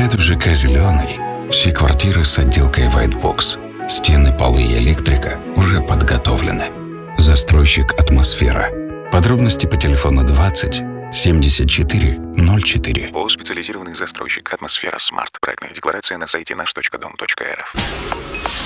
Свет в ЖК зеленый. Все квартиры с отделкой White Box. Стены, полы и электрика уже подготовлены. Застройщик «Атмосфера». Подробности по телефону 20 74 04. ООО «Специализированный застройщик. Атмосфера Смарт». Проектная декларация на сайте наш.дом.рф.